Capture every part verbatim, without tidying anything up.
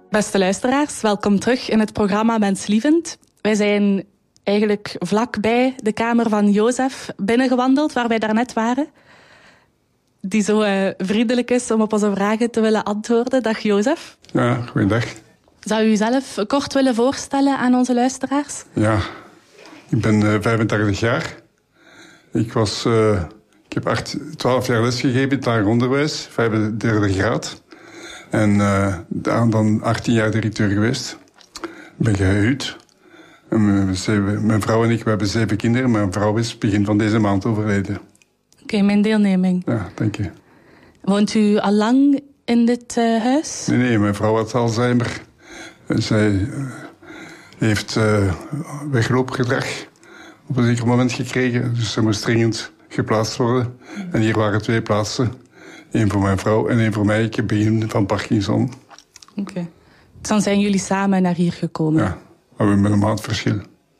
Beste luisteraars, welkom terug in het programma Menslievend. Wij zijn eigenlijk vlakbij de kamer van Jozef binnengewandeld, waar wij daarnet waren. Die zo uh, vriendelijk is om op onze vragen te willen antwoorden. Dag Jozef. Ja, goeiedag. Zou u uzelf kort willen voorstellen aan onze luisteraars? Ja, ik ben uh, vijfentachtig jaar. Ik, was, uh, ik heb acht, twaalf jaar lesgegeven in het lager onderwijs, vijfde, derde graad. En uh, dan achttien jaar directeur geweest. Ik ben gehuwd. En zeven, mijn vrouw en ik we hebben zeven kinderen. Mijn vrouw is begin van deze maand overleden. Oké, okay, mijn deelneming. Ja, dank je. Woont u al lang in dit uh, huis? Nee, nee, mijn vrouw had Alzheimer. Zij uh, heeft uh, wegloopgedrag op een zeker moment gekregen. Dus ze moest dringend geplaatst worden. En hier waren twee plaatsen. Eén voor mijn vrouw en één voor mij. Ik heb begin van Parkinson. Oké. Okay. Dus dan zijn jullie samen naar hier gekomen? Ja, maar we hebben een maand verschil.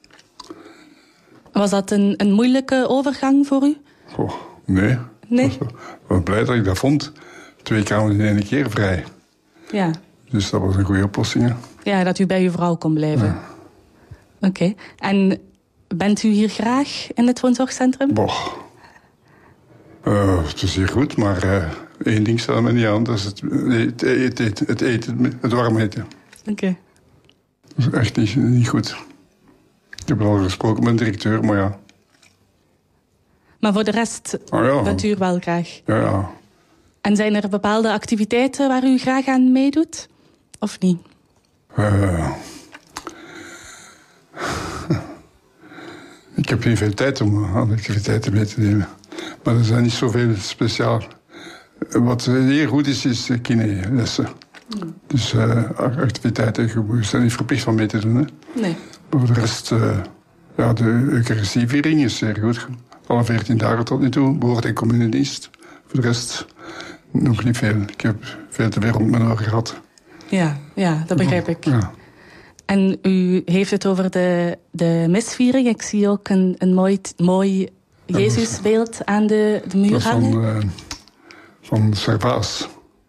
Was dat een, een moeilijke overgang voor u? Oh, nee. Nee? Ik was wel blij dat ik dat vond. Twee kamers in één keer vrij. Ja. Dus dat was een goede oplossing. Hè? Ja, dat u bij uw vrouw kon blijven. Ja. Oké. Okay. En bent u hier graag in het woonzorgcentrum? Boah. Uh, het is hier goed, maar uh, één ding staat me niet aan. Dat is het, het, het, het, het eten, het warm eten. Oké. Okay. Dat is echt niet, niet goed. Ik heb al gesproken met de directeur, maar ja. Maar voor de rest oh ja. bent u er wel graag? Ja, ja. En zijn er bepaalde activiteiten waar u graag aan meedoet? Of niet? Uh, ik heb niet veel tijd om aan activiteiten mee te nemen. Maar er zijn niet zoveel speciaal. Wat hier goed is, is kiné-lessen. Mm. Dus uh, activiteiten, je zijn niet verplicht van mee te doen. Hè? Nee. Maar voor de rest, uh, ja, de Eucharistieviering is zeer goed. Alle veertien dagen tot nu toe, behoort in communiedienst. Voor de rest nog niet veel. Ik heb veel te veel rond mijn ogen gehad. Ja, ja, dat begrijp ik. Ja. En u heeft het over de, de misviering. Ik zie ook een, een mooi, mooi Jezusbeeld aan de, de muur hangen. Van, uh, van Servaas.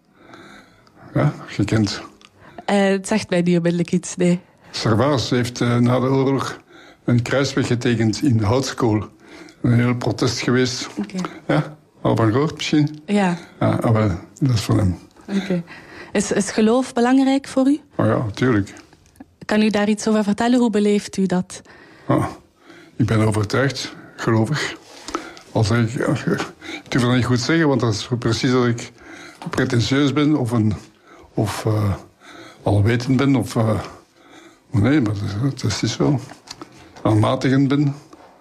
Ja, gekend. Uh, het zegt mij niet onmiddellijk iets, nee. Servaas heeft uh, na de oorlog een kruisweg getekend in de houtskool. Een heel protest geweest. Okay. Ja, al van gehoord misschien? Ja. Ja, maar dat is van hem. Oké. Okay. Is, is geloof belangrijk voor u? Oh ja, natuurlijk. Kan u daar iets over vertellen? Hoe beleeft u dat? Oh, ik ben overtuigd, gelovig. Al zeg ik, ik durf dat niet goed zeggen, want dat is precies dat ik pretentieus ben of, een, of uh, alwetend ben. Of, uh, nee, maar dat, dat is zo. Aanmatigend ben.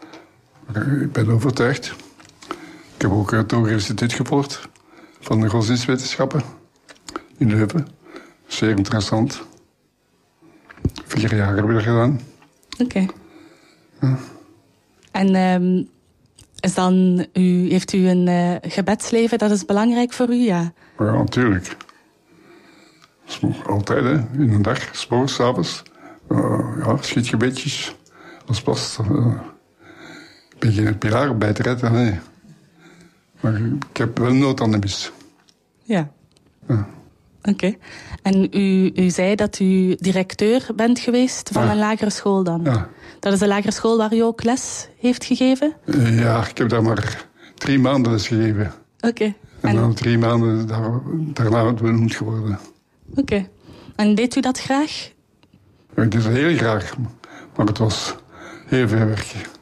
Ik ben overtuigd. Ik heb ook het Hoger Instituut gevolgd van de godsdienstwetenschappen in Leuven. Zeer interessant. Vier jaar hebben we dat gedaan. Oké. Okay. Ja. En um, is dan u, heeft u een uh, gebedsleven, dat is belangrijk voor u, ja? Ja, natuurlijk. Altijd, hè. In de dag, 's morgens, 's avonds. Uh, ja, schietgebedjes. Als past. Uh, ik ben geen pilaar bij te redden, nee. Maar ik heb wel nood aan de mis. Ja. Ja. Oké. Okay. En u, u zei dat u directeur bent geweest van ja. een lagere school dan? Ja. Dat is de lagere school waar u ook les heeft gegeven? Uh, ja, ik heb daar maar drie maanden les gegeven. Oké. Okay. En, en dan drie maanden daar, daarna benoemd geworden. Oké. Okay. En deed u dat graag? Ja, ik deed het heel graag, maar het was heel veel werk.